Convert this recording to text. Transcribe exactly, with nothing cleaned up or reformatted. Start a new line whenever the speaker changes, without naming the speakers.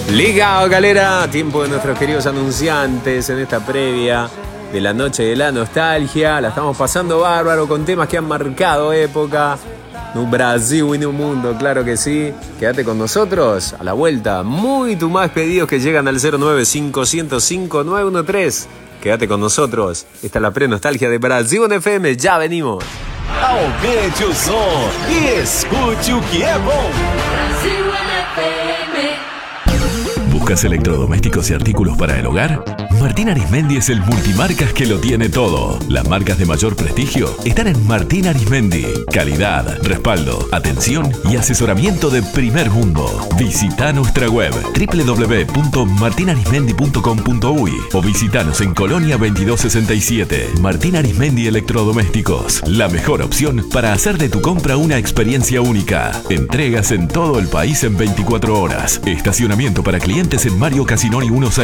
Ligado, galera, tiempo de nuestros queridos anunciantes en esta previa de la noche de la nostalgia. La estamos pasando bárbaro con temas que han marcado época. No Brasil y no mundo, claro que sí. Quédate con nosotros a la vuelta. Muy tu más pedidos que llegan al cero nueve cinco cero cinco nueve uno tres. Quédate con nosotros. Esta es la pre-nostalgia de Brasil en F M. Ya venimos.
Aumente o som e escute o que é bom.
Brasil en F M.
¿Buscas electrodomésticos y artículos para el hogar? Martín Arismendi es el multimarcas que lo tiene todo. Las marcas de mayor prestigio están en Martín Arismendi. Calidad, respaldo, atención y asesoramiento de primer mundo. Visita nuestra web doble u doble u doble u punto martin arismendi punto com punto uy o visitanos en Colonia veintidós sesenta y siete. Martín Arismendi Electrodomésticos, la mejor opción para hacer de tu compra una experiencia única. Entregas en todo el país en veinticuatro horas. Estacionamiento para clientes en Mario Casinoni ciento sesenta y